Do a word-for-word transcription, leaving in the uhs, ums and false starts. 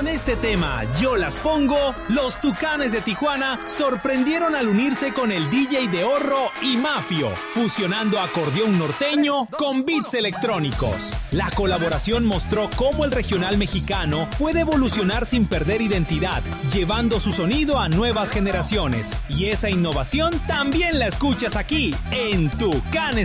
Con este tema, Yo las pongo, los Tucanes de Tijuana sorprendieron al unirse con el D J de Horro y Mafio, fusionando acordeón norteño con beats electrónicos. La colaboración mostró cómo el regional mexicano puede evolucionar sin perder identidad, llevando su sonido a nuevas generaciones. Y esa innovación también la escuchas aquí, en Tucanes